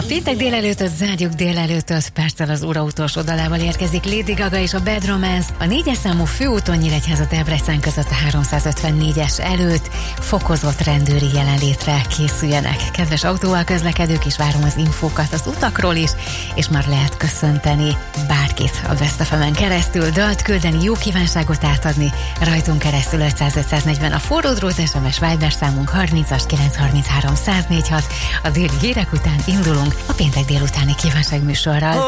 Péntek délelőttöt zárjuk, délelőtt 5 perccel az óra utolsó dalával érkezik Lady Gaga és a Bad Romance. A 4-es számú főúton Nyíregyháza-Debrecen között a 354-es előtt fokozott rendőri jelenlétre készüljenek. Kedves autóval közlekedők is, várom az infókat az utakról is, és már lehet köszönteni bárkit a Best FM-en keresztül, dalt küldeni, jó kívánságot átadni, rajtunk keresztül 500-540 a forró drót, SMS Viber számunk 30-as 933 104 6. A déli hírek után indulunk a péntek délutáni kívánságműsorral.